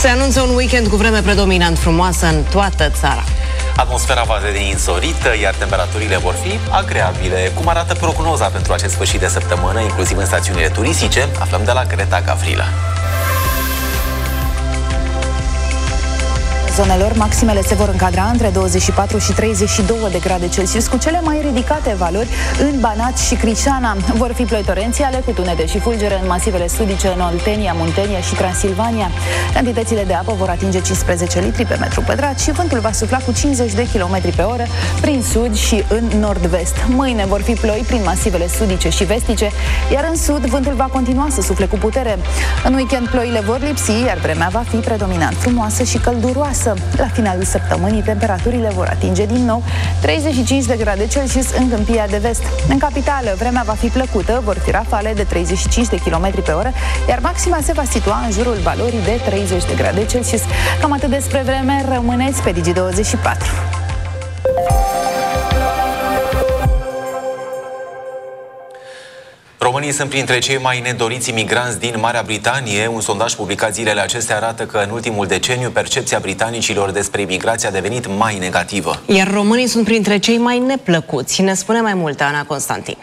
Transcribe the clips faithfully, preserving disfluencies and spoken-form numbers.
Se anunță un weekend cu vreme predominant frumoasă în toată țara. Atmosfera va deveni însorită, iar temperaturile vor fi agreabile. Cum arată prognoza pentru acest sfârșit de săptămână, inclusiv în stațiunile turistice, aflăm de la Greta Gavrilă. Zonelor, maximele se vor încadra între douăzeci și patru și treizeci și doi de grade Celsius, cu cele mai ridicate valori în Banat și Crișana. Vor fi ploi torențiale cu tunete și fulgere în masivele sudice, în Oltenia, Muntenia și Transilvania. Cantitățile de apă vor atinge cincisprezece litri pe metru pătrat și vântul va sufla cu cincizeci de kilometri pe oră prin sud și în nord-vest. Mâine vor fi ploi prin masivele sudice și vestice, iar în sud vântul va continua să sufle cu putere. În weekend ploile vor lipsi, iar vremea va fi predominant frumoasă și călduroasă. La finalul săptămânii, temperaturile vor atinge din nou treizeci și cinci de grade Celsius în Câmpia de Vest. În capitală, vremea va fi plăcută, vor fi rafale de treizeci și cinci de kilometri pe oră, iar maxima se va situa în jurul valorii de treizeci de grade Celsius. Cam atât despre vreme, rămâneți pe Digi douăzeci și patru. Românii sunt printre cei mai nedoriți imigranți din Marea Britanie. Un sondaj publicat zilele acestea arată că în ultimul deceniu percepția britanicilor despre imigrație a devenit mai negativă. Iar românii sunt printre cei mai neplăcuți. Ne spune mai multe Ana Constantin.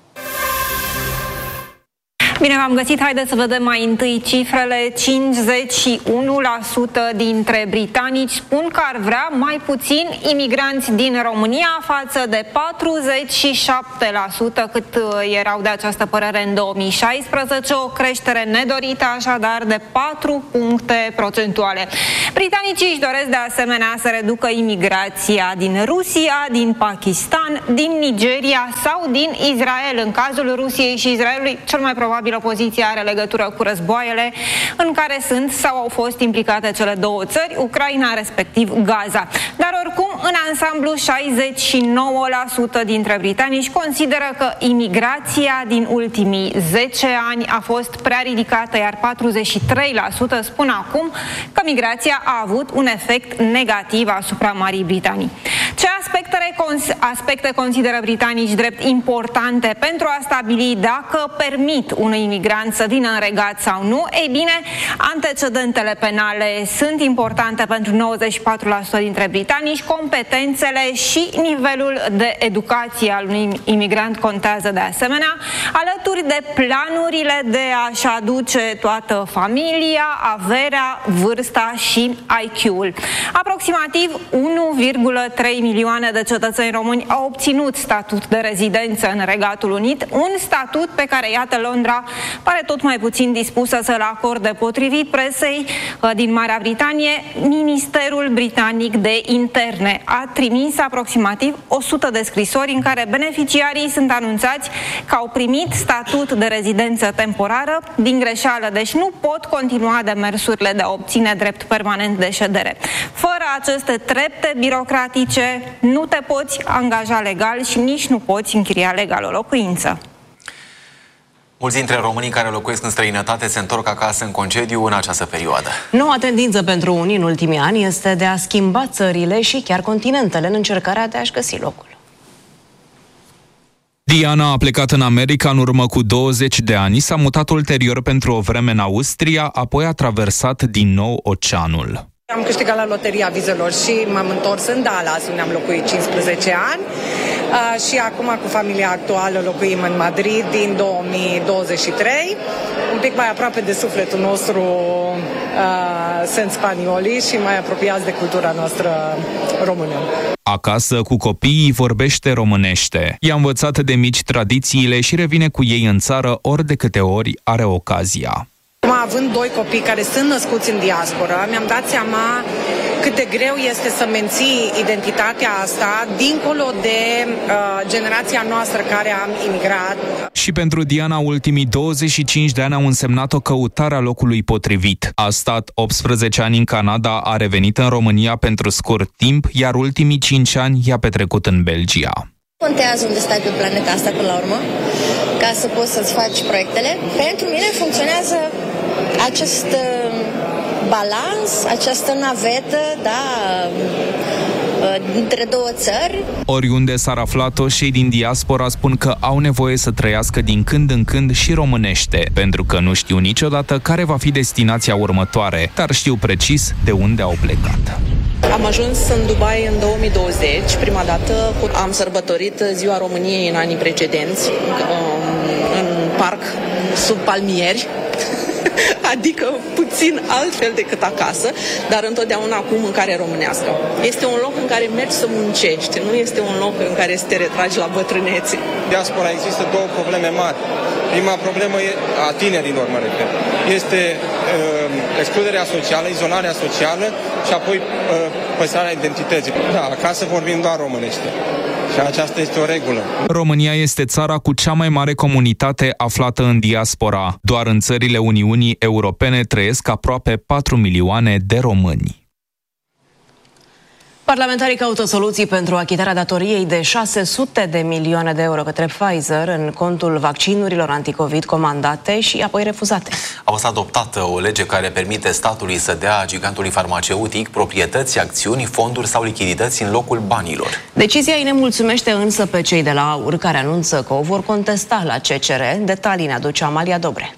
Bine v-am găsit, haideți să vedem mai întâi cifrele. cincizeci și unu la sută dintre britanici spun că ar vrea mai puțin imigranți din România față de patruzeci și șapte la sută cât erau de această părere în două mii șaisprezece, o creștere nedorită așadar de patru puncte procentuale. Britanicii își doresc de asemenea să reducă imigrația din Rusia, din Pakistan, din Nigeria sau din Israel. În cazul Rusiei și Israelului, cel mai probabil opoziția are legătură cu războaiele în care sunt sau au fost implicate cele două țări, Ucraina, respectiv Gaza. Dar oricum, în ansamblu, șaizeci și nouă la sută dintre britanici consideră că imigrația din ultimii zece ani a fost prea ridicată, iar patruzeci și trei la sută spun acum că migrația a avut un efect negativ asupra Marii Britanii. Ce aspecte, aspecte consideră britanici drept importante pentru a stabili dacă permit unui imigrant să vină în regat sau nu? Ei bine, antecedentele penale sunt importante pentru nouăzeci și patru la sută dintre britanici, competențele și nivelul de educație al unui imigrant contează de asemenea, alături de planurile de a-și aduce toată familia, averea, vârsta și I Q-ul. Aproximativ unu virgulă trei milioane de cetățeni români au obținut statut de rezidență în Regatul Unit, un statut pe care, iată, Londra pare tot mai puțin dispusă să-l acorde. Potrivit presei din Marea Britanie, Ministerul Britanic de Interne a trimis aproximativ o sută de scrisori în care beneficiarii sunt anunțați că au primit statut de rezidență temporară din greșeală, deci nu pot continua demersurile de a obține drept permanent de ședere. Fără aceste trepte birocratice nu te poți angaja legal și nici nu poți închiria legal o locuință. Mulți dintre românii care locuiesc în străinătate se întorc acasă în concediu în această perioadă. Noua tendință pentru unii în ultimii ani este de a schimba țările și chiar continentele în încercarea de a-și găsi locul. Diana a plecat în America în urmă cu douăzeci de ani, s-a mutat ulterior pentru o vreme în Austria, apoi a traversat din nou oceanul. Am câștigat la loteria vizelor și m-am întors în Dallas, unde am locuit cincisprezece ani. Uh, și acum cu familia actuală locuim în Madrid din două mii douăzeci și trei, un pic mai aproape de sufletul nostru, uh, sunt spaniolii și mai apropiați de cultura noastră română. Acasă cu copiii vorbește românește. I-a învățat de mici tradițiile și revine cu ei în țară ori de câte ori are ocazia. Având doi copii care sunt născuți în diaspora, mi-am dat seama cât de greu este să menții identitatea asta dincolo de uh, generația noastră care am imigrat. Și pentru Diana, ultimii douăzeci și cinci de ani au însemnat o căutare a locului potrivit. A stat optsprezece ani în Canada, a revenit în România pentru scurt timp, iar ultimii cinci ani i-a petrecut în Belgia. Contează unde stai pe planeta asta până la urmă, ca să poți să-ți faci proiectele. Pentru mine funcționează acest... balans, această navetă, da, dintre două țări. Oriunde s-ar afla, toți cei din diaspora spun că au nevoie să trăiască din când în când și românește, pentru că nu știu niciodată care va fi destinația următoare, dar știu precis de unde au plecat. Am ajuns în Dubai în două mii douăzeci, prima dată. Am sărbătorit Ziua României în anii precedenți, în parc, sub palmieri, adică puțin altfel decât acasă, dar întotdeauna cu mâncare românească. Este un loc în care mergi să muncești, nu este un loc în care să te retragi la bătrânețe. Diaspora există două probleme mari. Prima problemă e a tinerilor, mă refer. Este uh, excluderea socială, izolarea socială și apoi uh, păstrarea identității. Da, acasă vorbim doar românește. Și aceasta este o regulă. România este țara cu cea mai mare comunitate aflată în diaspora. Doar în țările Uniunii Europene trăiesc aproape patru milioane de români. Parlamentarii caută soluții pentru achitarea datoriei de șase sute de milioane de euro către Pfizer în contul vaccinurilor anticovid comandate și apoi refuzate. A fost adoptată o lege care permite statului să dea gigantului farmaceutic proprietăți, acțiuni, fonduri sau lichidități în locul banilor. Decizia îi nemulțumește însă pe cei de la AUR, care anunță că o vor contesta la C C R. Detalii ne aduce Amalia Dobre.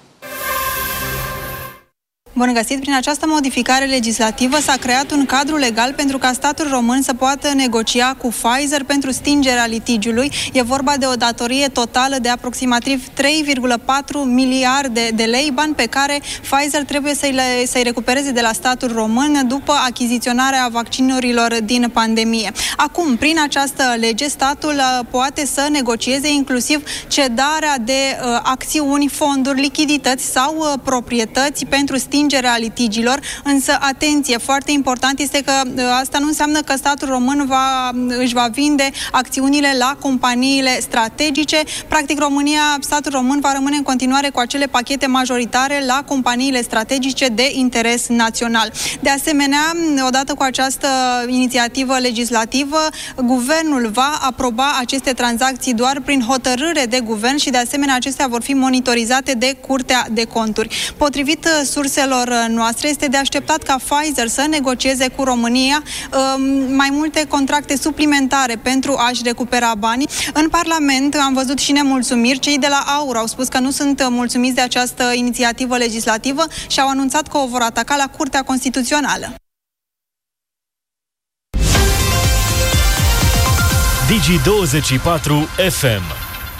Bun găsit! Prin această modificare legislativă s-a creat un cadru legal pentru ca statul român să poată negocia cu Pfizer pentru stingerea litigiului. E vorba de o datorie totală de aproximativ trei virgulă patru miliarde de lei, bani pe care Pfizer trebuie să-i, le, să-i recupereze de la statul român după achiziționarea vaccinurilor din pandemie. Acum, prin această lege, statul poate să negocieze inclusiv cedarea de uh, acțiuni, fonduri, lichidități sau uh, proprietăți pentru stingerea litigilor, însă, atenție, foarte important este că asta nu înseamnă că statul român va, își va vinde acțiunile la companiile strategice. Practic, România, statul român va rămâne în continuare cu acele pachete majoritare la companiile strategice de interes național. De asemenea, odată cu această inițiativă legislativă, guvernul va aproba aceste tranzacții doar prin hotărâre de guvern și, de asemenea, acestea vor fi monitorizate de Curtea de Conturi. Potrivit surselor noastre, este de așteptat ca Pfizer să negocieze cu România um, mai multe contracte suplimentare pentru a-și recupera banii. În Parlament am văzut și nemulțumiri. Cei de la AUR au spus că nu sunt mulțumiți de această inițiativă legislativă și au anunțat că o vor ataca la Curtea Constituțională. Digi douăzeci și patru F M.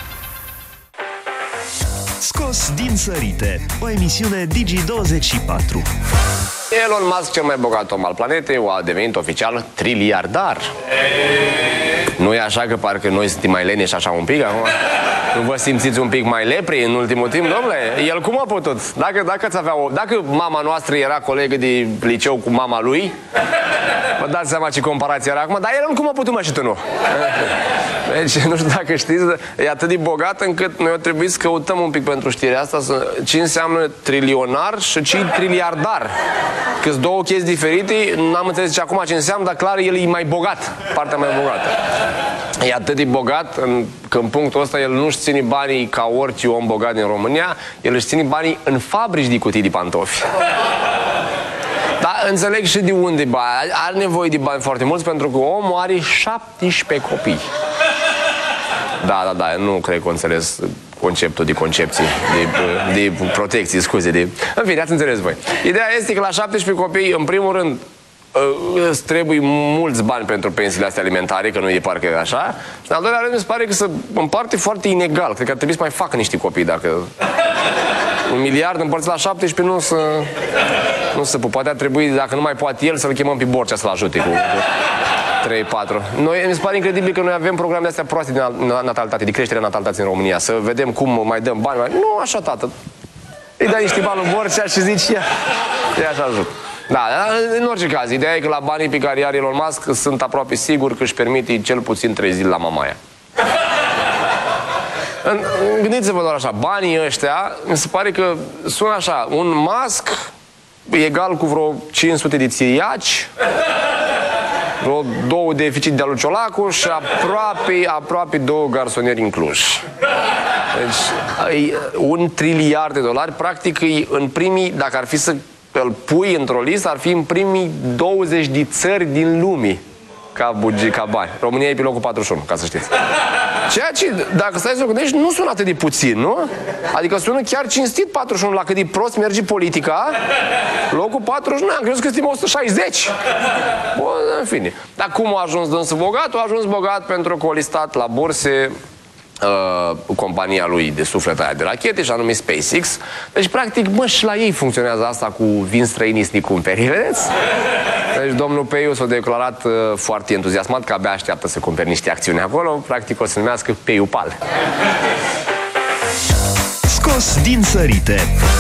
Scos din sărite, o emisiune Digi douăzeci și patru. Elon Musk, cel mai bogat om al planetei, a devenit oficial triliardar. Nu e așa că parcă noi suntem mai leneși așa un pic acum? Nu vă simțiți un pic mai lepri în ultimul timp, domnule? El cum a putut? Dacă, dacă, avea o, dacă mama noastră era colegă de liceu cu mama lui, vă dați seama ce comparație era acum, dar el cum a putut, mă, și tu nu? Deci, nu știu dacă știți, e atât de bogat încât noi trebuie să căutăm un pic pentru știrea asta să, ce înseamnă trilionar și ce triliardar. Că sunt două chestii diferite, n-am înțeles ce acum ce înseamnă, dar clar el e mai bogat, partea mai bogată. E atât de bogat în, că în punctul ăsta el nu-și ține banii ca orice om bogat din România, el își ține banii în fabrici de cutii de pantofi. Dar înțeleg și de unde bani. Are nevoie de bani foarte mulți pentru că omul are șaptesprezece copii. Da, da, da, nu cred că înțeles conceptul de concepție, de, de protecție, scuze, de... În fine, ați înțeles voi. Ideea este că la șaptesprezece copii, în primul rând, îți trebuie mulți bani pentru pensiile astea alimentare, că nu e parcă așa. Și în al doilea rând, mi se pare că se împarte foarte inegal. Cred că ar trebui să mai facă niște copii, dacă... Un miliard împărțit la șaptesprezece nu se... Nu se poate, ar trebui, dacă nu mai poate el, să-l chemăm pe Borcea să-l ajute cu... trei patru. Noi, mi se pare incredibil că noi avem programe astea proaste de natalitate, de creșterea natalității în România. Să vedem cum mai dăm bani. Mai... Nu așa, tată. Îi dai niște bani lui Borcea și zici, ia, ia așa ajută. Da, în orice caz, ideea e că la banii pe care are Elon Musk sunt aproape sigur că își permite cel puțin trei zile la mamaia. Gândiți-vă doar așa, banii ăștia, mi se pare că sună așa, un Musk egal cu vreo cinci sute de țiriaci, vreo două deficit de Luciolacu și aproape, aproape două garsonieri în Cluj. Deci, un triliard de dolari, practic, în primii, dacă ar fi să îl pui într-o listă, ar fi în primii douăzeci de țări din lume. ca, bugi, ca bani. România e pe locul patruzeci și unu, ca să știți. Ceea ce, dacă stai să o gândești, nu sună atât de puțin, nu? Adică sună chiar cinstit patruzeci și unu, la cât de prost merge politica. Locul patruzeci și unu, am crezut că suntem o sută șaizeci. Bun, în fine. Dar cum a ajuns dânsul bogat? A ajuns bogat pentru că a listat la burse Uh, compania lui de suflet aia de rachete, și anume SpaceX. Deci, practic, mă, și la ei funcționează asta cu vin străinii să ne cumperi, vedeți? Deci, domnul Peiu s-a declarat uh, foarte entuziasmat că abia așteaptă să cumperi niște acțiuni acolo. Practic, o să numească Peiu Pal. Scos din sărite.